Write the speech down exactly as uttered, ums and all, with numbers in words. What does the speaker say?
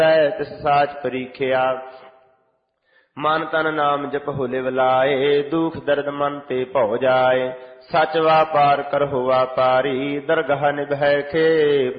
ਤਿਸ ਸਾਚ ਪਰੀਖਿਆ। ਮਨ ਤਨ ਨਾਮ ਜਪ ਹੋਲੇ ਵਲਾਏ, ਦੁਖ ਦਰਦ ਮਨ ਤੇ ਭਉ ਜਾਏ। ਸਚ ਵਾਪਾਰ ਕਰਹੁ ਵਾਪਾਰੀ, ਦਰਗਹ ਨਿਭੈ ਖੇ